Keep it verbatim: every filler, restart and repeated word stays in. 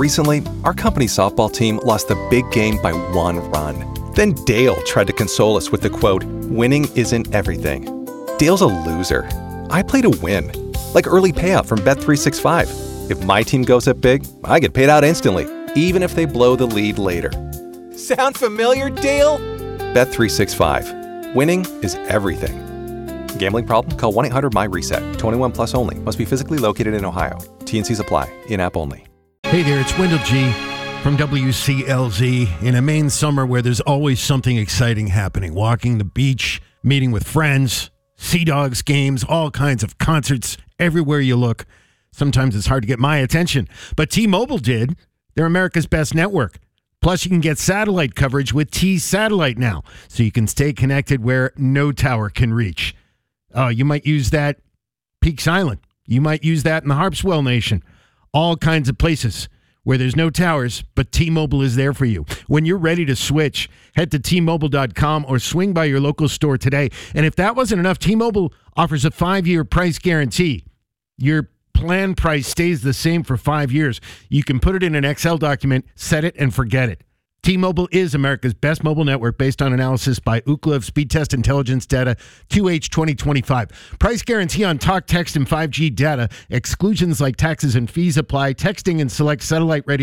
Recently, our company softball team lost the big game by one run. Then Dale tried to console us with the quote, "Winning isn't everything." Dale's a loser. I play to win. Like early payout from Bet three sixty-five. If my team goes up big, I get paid out instantly, even if they blow the lead later. Sound familiar, Dale? Bet three sixty-five. Winning is everything. Gambling problem? Call one eight hundred M Y reset. twenty-one plus only. Must be physically located in Ohio. T N Cs apply. In-app only. Hey there, it's Wendell G. from W C L Z in a Maine summer where there's always something exciting happening. Walking the beach, meeting with friends, Sea Dogs games, all kinds of concerts everywhere you look. Sometimes it's hard to get my attention, but T-Mobile did. They're America's best network. Plus, you can get satellite coverage with T-Satellite now, so you can stay connected where no tower can reach. Uh, you might use that Peaks Island. You might use that in the Harpswell Nation. All kinds of places where there's no towers, but T-Mobile is there for you. When you're ready to switch, head to T Mobile dot com or swing by your local store today. And if that wasn't enough, T-Mobile offers a five-year price guarantee. Your plan price stays the same for five years. You can put it in an Excel document, set it, and forget it. T-Mobile is America's best mobile network based on analysis by Ookla of Speed Test Intelligence data, two H twenty twenty-five. Price guarantee on talk, text, and five G data. Exclusions like taxes and fees apply. Texting and select satellite ready